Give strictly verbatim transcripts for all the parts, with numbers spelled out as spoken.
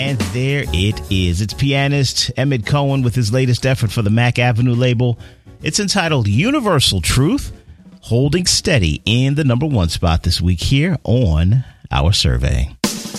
And there it is. It's pianist Emmett Cohen with his latest effort for the Mack Avenue label. It's entitled Universal Truth, holding steady in the number one spot this week here on our survey.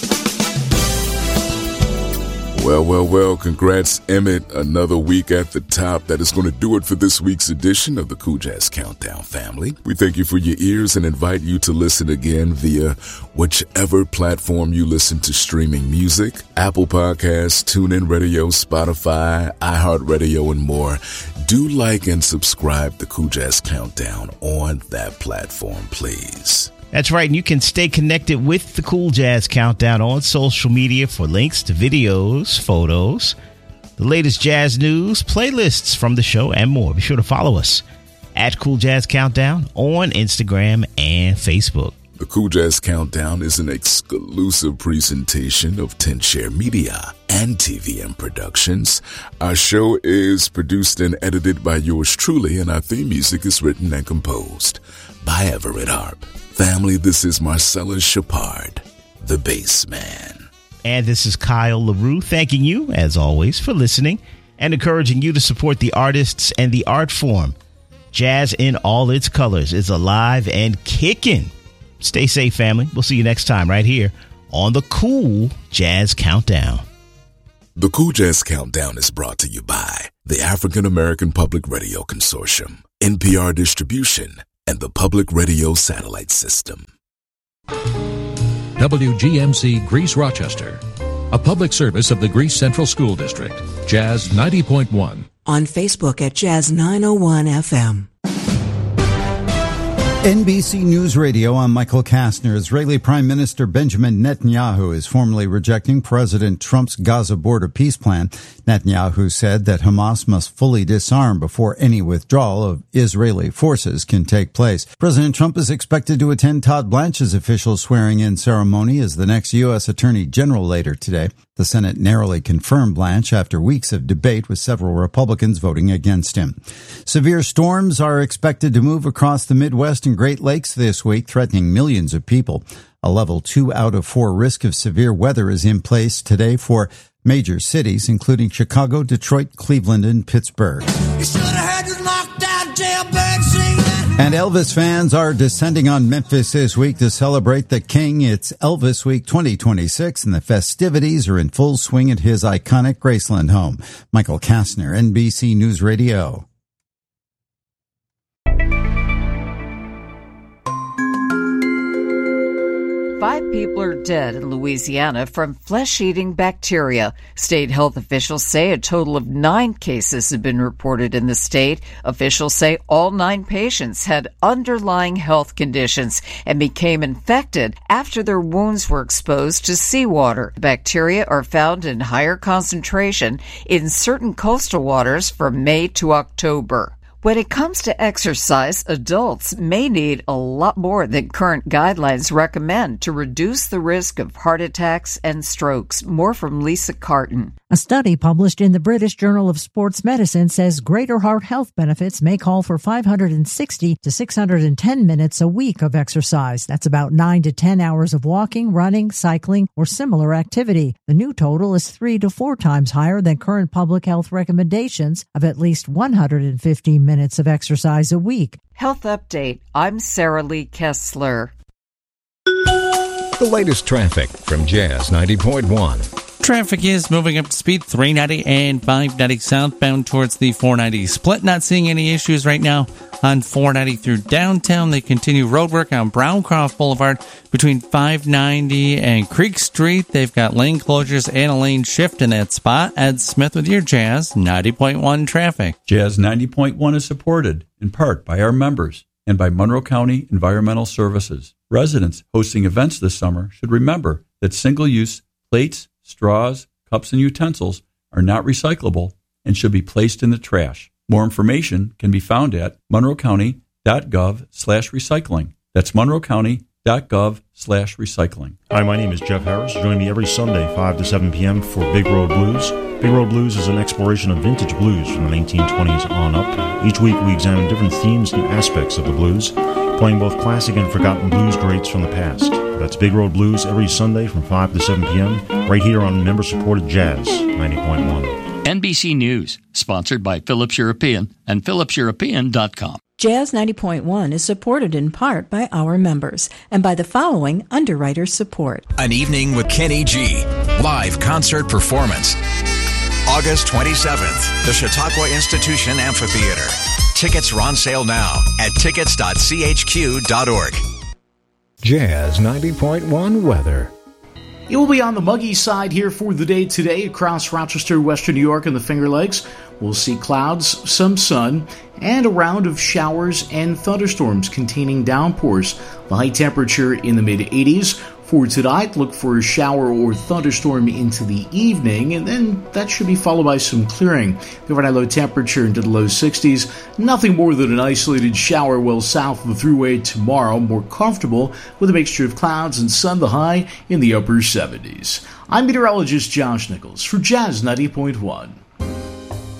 Well, well, well, congrats, Emmett. Another week at the top. That is going to do it for this week's edition of the Cool Jazz Countdown family. We thank you for your ears and invite you to listen again via whichever platform you listen to streaming music, Apple Podcasts, TuneIn Radio, Spotify, iHeartRadio, and more. Do like and subscribe to Cool Jazz Countdown on that platform, please. That's right, and you can stay connected with the Cool Jazz Countdown on social media for links to videos, photos, the latest jazz news, playlists from the show, and more. Be sure to follow us at Cool Jazz Countdown on Instagram and Facebook. The Cool Jazz Countdown is an exclusive presentation of ten share Media and T V M Productions. Our show is produced and edited by yours truly, and our theme music is written and composed by Everett Harp. Family, this is Marcellus Shepard, the bass man. And this is Kyle LaRue, thanking you, as always, for listening and encouraging you to support the artists and the art form. Jazz in all its colors is alive and kicking. Stay safe, family. We'll see you next time right here on the Cool Jazz Countdown. The Cool Jazz Countdown is brought to you by the African American Public Radio Consortium, N P R Distribution, and the Public Radio Satellite System. W G M C Greece Rochester, a public service of the Greece Central School District. Jazz ninety point one. On Facebook at Jazz nine oh one F M. N B C News Radio, I'm Michael Kastner. Israeli Prime Minister Benjamin Netanyahu is formally rejecting President Trump's Gaza border peace plan. Netanyahu said that Hamas must fully disarm before any withdrawal of Israeli forces can take place. President Trump is expected to attend Todd Blanche's official swearing-in ceremony as the next U S Attorney General later today. The Senate narrowly confirmed Blanche after weeks of debate, with several Republicans voting against him. Severe storms are expected to move across the Midwest and Great Lakes this week, threatening millions of people. A level two out of four risk of severe weather is in place today for major cities, including Chicago, Detroit, Cleveland, and Pittsburgh. You should have heard the knocked-out jailbird sing that. And Elvis fans are descending on Memphis this week to celebrate the King. It's Elvis Week twenty twenty-six, and the festivities are in full swing at his iconic Graceland home. Michael Kastner, N B C News Radio. Five people are dead in Louisiana from flesh-eating bacteria. State health officials say a total of nine cases have been reported in the state. Officials say all nine patients had underlying health conditions and became infected after their wounds were exposed to seawater. The bacteria are found in higher concentration in certain coastal waters from May to October. When it comes to exercise, adults may need a lot more than current guidelines recommend to reduce the risk of heart attacks and strokes. More from Lisa Carton. A study published in the British Journal of Sports Medicine says greater heart health benefits may call for five hundred sixty to six hundred ten minutes a week of exercise. That's about nine to ten hours of walking, running, cycling, or similar activity. The new total is three to four times higher than current public health recommendations of at least one hundred fifty minutes of exercise a week. Health Update. I'm Sarah Lee Kessler. The latest traffic from Jazz ninety point one. Traffic is moving up to speed, three ninety and five ninety southbound towards the four ninety split. Not seeing any issues right now on four ninety through downtown. They continue roadwork on Browncroft Boulevard between five ninety and Creek Street. They've got lane closures and a lane shift in that spot. Ed Smith with your Jazz ninety point one traffic. Jazz ninety point one is supported in part by our members and by Monroe County Environmental Services. Residents hosting events this summer should remember that single-use plates, straws, cups, and utensils are not recyclable and should be placed in the trash. More information can be found at monroecounty.gov slash recycling. That's monroecounty.gov slash recycling. Hi, my name is Jeff Harris. Join me every Sunday, five to seven p.m. for Big Road Blues. Big Road Blues is an exploration of vintage blues from the nineteen twenties on up. Each week we examine different themes and aspects of the blues, playing both classic and forgotten blues greats from the past. That's Big Road Blues every Sunday from five to seven p.m. right here on member-supported Jazz ninety point one. N B C News, sponsored by Philips European and Philips European dot com. Jazz ninety point one is supported in part by our members and by the following underwriter support. An Evening with Kenny G. Live concert performance. August twenty-seventh, the Chautauqua Institution Amphitheater. Tickets are on sale now at tickets dot c h q dot org. Jazz ninety point one weather. It will be on the muggy side here for the day today across Rochester, Western New York, and the Finger Lakes. We'll see clouds, some sun, and a round of showers and thunderstorms containing downpours. The high temperature in the mid-eighties. For tonight, look for a shower or thunderstorm into the evening, and then that should be followed by some clearing. The overnight low temperature into the low sixties. Nothing more than an isolated shower well south of the Thruway tomorrow. More comfortable with a mixture of clouds and sun, the high in the upper seventies. I'm meteorologist Josh Nichols for Jazz ninety point one.